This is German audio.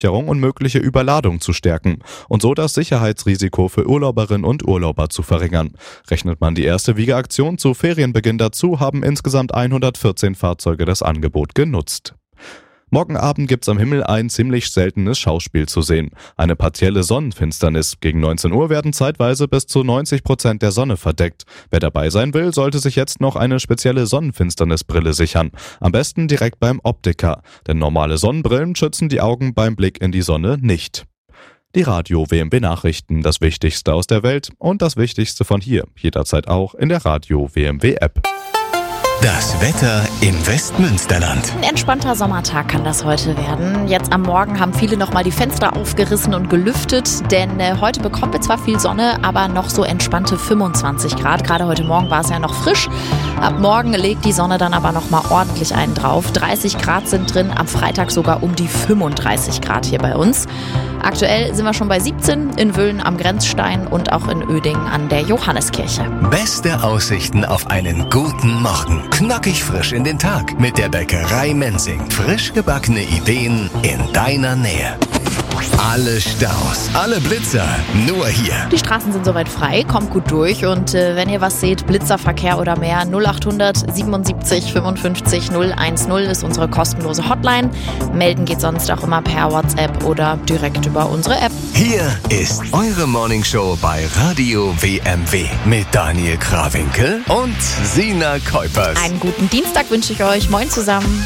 und mögliche Überladung zu stärken und so das Sicherheitsrisiko für Urlauberinnen und Urlauber zu verringern. Rechnet man die erste Wiegeaktion zu Ferienbeginn dazu, haben insgesamt 114 Fahrzeuge das Angebot genutzt. Morgen Abend gibt's am Himmel ein ziemlich seltenes Schauspiel zu sehen. Eine partielle Sonnenfinsternis. Gegen 19 Uhr werden zeitweise bis zu 90% der Sonne verdeckt. Wer dabei sein will, sollte sich jetzt noch eine spezielle Sonnenfinsternisbrille sichern. Am besten direkt beim Optiker. Denn normale Sonnenbrillen schützen die Augen beim Blick in die Sonne nicht. Die Radio WMW Nachrichten, das Wichtigste aus der Welt und das Wichtigste von hier. Jederzeit auch in der Radio WMW App. Das Wetter im Westmünsterland. Ein entspannter Sommertag kann das heute werden. Jetzt am Morgen haben viele nochmal die Fenster aufgerissen und gelüftet, denn heute bekommen wir zwar viel Sonne, aber noch so entspannte 25 Grad. Gerade heute Morgen war es ja noch frisch. Ab morgen legt die Sonne dann aber nochmal ordentlich einen drauf. 30 Grad sind drin, am Freitag sogar um die 35 Grad hier bei uns. Aktuell sind wir schon bei 17 in Wölln am Grenzstein und auch in Uerdingen an der Johanneskirche. Beste Aussichten auf einen guten Morgen. Knackig frisch in den Tag mit der Bäckerei Mensing. Frisch gebackene Ideen in deiner Nähe. Alle Staus, alle Blitzer, nur hier. Die Straßen sind soweit frei, kommt gut durch und wenn ihr was seht, Blitzerverkehr oder mehr, 0800 77 55 010 ist unsere kostenlose Hotline. Melden geht sonst auch immer per WhatsApp oder direkt über unsere App. Hier ist eure Morningshow bei Radio WMW mit Daniel Krawinkel und Sina Kuipers. Einen guten Dienstag wünsche ich euch. Moin zusammen.